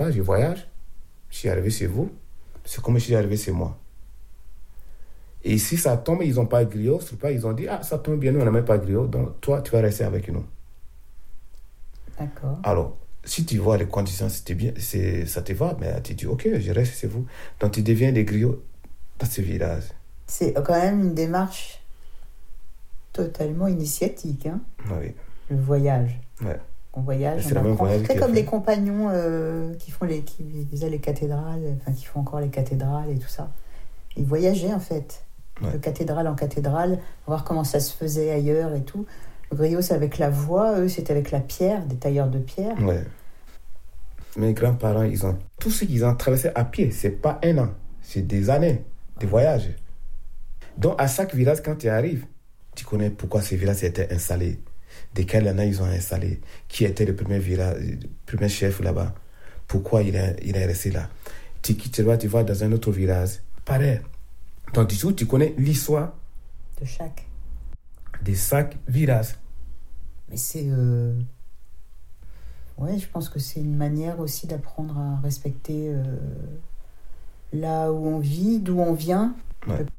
là, je voyage. Je suis arrivé chez vous. C'est comme je suis arrivé chez moi. Et si ça tombe, ils n'ont pas de griot, c'est pas, ils ont dit, ça tombe bien, nous, on n'a même pas de griot, donc toi, tu vas rester avec nous. D'accord. Alors, si tu vois les conditions, c'était bien, ça te va, mais tu dis, ok, je reste chez vous. Donc, tu deviens des griots dans ce village. C'est quand même une démarche totalement initiatique, hein, Oui. le voyage. Ouais. On voyage, C'est on le même apprend. voyage C'est qu'il comme a les fait. compagnons qui faisaient les cathédrales, enfin qui font encore les cathédrales et tout ça. Ils voyageaient en fait, Ouais. de cathédrale en cathédrale, voir comment ça se faisait ailleurs et tout. Le griot, c'est avec la voix, eux, c'est avec la pierre, des tailleurs de pierre. Ouais. Mes grands-parents, tout ce qu'ils ont traversé à pied, c'est pas un an, c'est des années de voyage. Donc, à chaque village, quand tu arrives, tu connais pourquoi ces villages étaient installés, de quelle année ils ont installé, qui était le premier village, le premier chef là-bas, pourquoi il est resté là. Tu quittes là, tu vas dans un autre village, pareil. Donc, du coup, tu connais l'histoire De chaque. de chaque village. Mais c'est... Ouais, je pense que c'est une manière aussi d'apprendre à respecter là où on vit, d'où on vient. Ouais.